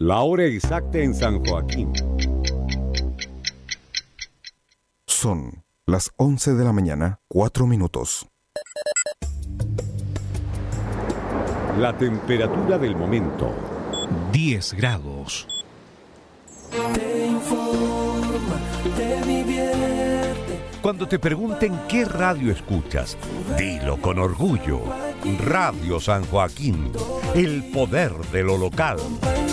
La hora exacta en San Joaquín. Son las 11 de la mañana, 4 minutos. La temperatura del momento. 10 grados. Te informa, te divierte. Cuando te pregunten qué radio escuchas, dilo con orgullo. Radio San Joaquín, el poder de lo local.